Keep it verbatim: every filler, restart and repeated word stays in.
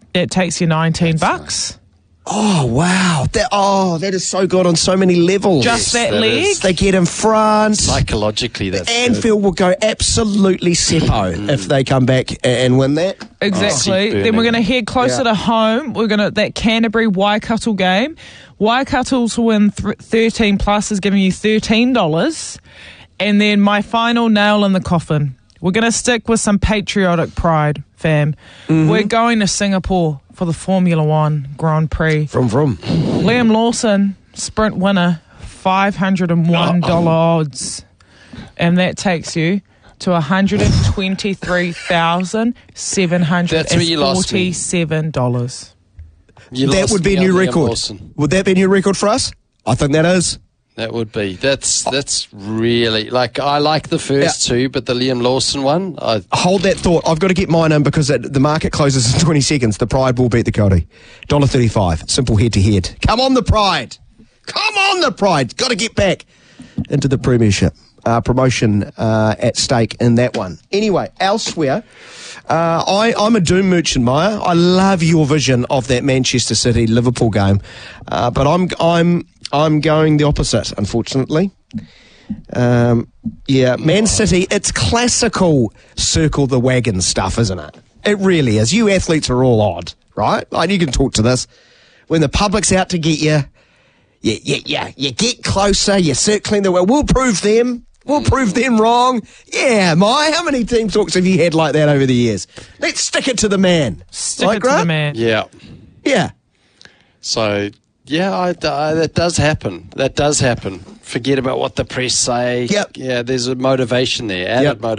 That takes you nineteen That's bucks. Nice. Oh, wow. That, oh, that is so good on so many levels. Just Yes, that, that leg. is. They get in front. Psychologically, that's Anfield will go absolutely seppo Mm. if they come back and win that. Exactly. Oh. Then we're going to head closer Yeah. to home. We're going to that Canterbury Waikato game. Waikato to win th- thirteen plus is giving you thirteen dollars. And then my final nail in the coffin. We're going to stick with some patriotic pride, fam. Mm-hmm. We're going to Singapore for the Formula One Grand Prix. From from. Liam Lawson, sprint winner, five hundred one dollars odds. And that takes you to one hundred twenty-three thousand seven hundred forty-seven dollars. You That lost would be a me new on Liam record. Lawson. Would that be a new record for us? I think that is. That would be. That's that's really like I like the first two, but the Liam Lawson one, I Hold that thought. I've got to get mine in because it, the market closes in twenty seconds. The Pride will beat the Cody. one dollar thirty-five. Simple head to head. Come on, the Pride. Come on, the Pride. Got to get back into the Premiership. Uh, promotion uh, at stake in that one. Anyway, elsewhere, uh, I, I'm a doom merchant, Maya. I love your vision of that Manchester City Liverpool game, uh, but I'm I'm I'm going the opposite, unfortunately. Um, yeah, Man City, it's classical circle the wagon stuff, isn't it? It really is. You athletes are all odd, right? Like, you can talk to this. When the public's out to get you, you, you, you, you get closer, you're circling the well. We'll prove them. We'll prove them wrong. Yeah, my, how many team talks have you had like that over the years? Let's stick it to the man. Stick Like, it to right? the man. yeah. Yeah. So yeah, I, I, that does happen. That does happen. Forget about what the press say. Yep. Yeah, there's a motivation there. Added Yep. motivation.